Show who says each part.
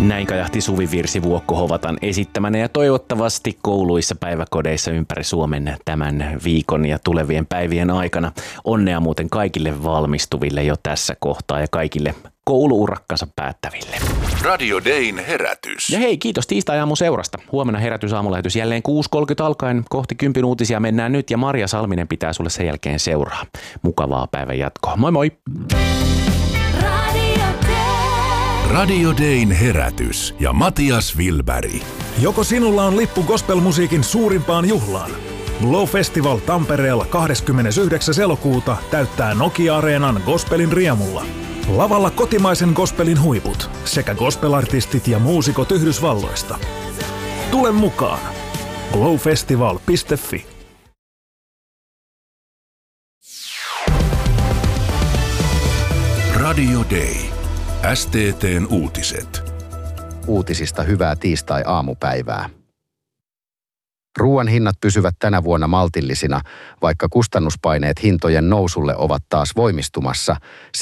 Speaker 1: Näin kajahti Suvivirsi Vuokko Hovatan esittämänä ja toivottavasti kouluissa, päiväkodeissa ympäri Suomen tämän viikon ja tulevien päivien aikana. Onnea muuten kaikille valmistuville jo tässä kohtaa ja kaikille kouluurakkansa päättäville.
Speaker 2: Radio Dayn herätys.
Speaker 1: Ja hei, kiitos tiistai-aamun seurasta. Huomenna herätysaamulähetys jälleen 6.30 alkaen. Kohti 10 uutisia mennään nyt ja Marja Salminen pitää sulle sen jälkeen seuraa. Mukavaa päivän jatkoa. Moi moi!
Speaker 2: Radio Dayn herätys ja Matias Wilberg.
Speaker 3: Joko sinulla on lippu gospelmusiikin suurimpaan juhlaan? Glow Festival Tampereella 29. elokuuta täyttää Nokia-areenan gospelin riemulla. Lavalla kotimaisen gospelin huiput sekä gospelartistit ja muusikot Yhdysvalloista. Tule mukaan! glowfestival.fi.
Speaker 2: Radio Day. STT:n uutiset.
Speaker 4: Uutisista hyvää tiistai-aamupäivää. Ruoan hinnat pysyvät tänä vuonna maltillisina, vaikka kustannuspaineet hintojen nousulle ovat taas voimistumassa.